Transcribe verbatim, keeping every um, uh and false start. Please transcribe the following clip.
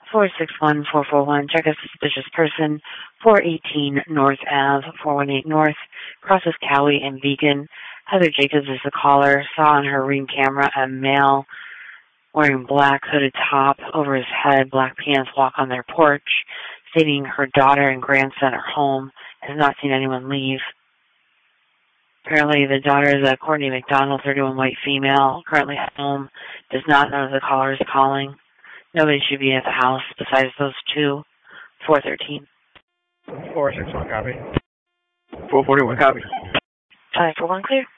four six one, four four one. Check a suspicious person. four eighteen North Ave, four one eight North. Crosses Cowie and Beacon. Heather Jacobs is the caller. Saw on her Ring camera a male wearing black hooded top over his head, black pants, walk on their porch, stating her daughter and grandson are home. Has not seen anyone leave. Apparently the daughter is a Courtney McDonald, thirty-one white female, currently at home, does not know the caller is calling. Nobody should be at the house besides those two. four thirteen. four six one, copy. four forty-one, copy. five four one, clear.